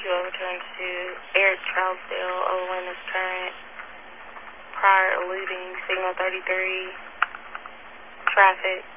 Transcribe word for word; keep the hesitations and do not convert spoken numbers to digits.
you overturned to Eric Trousdale, Owen is current. Prior eluding signal thirty-three. Traffic.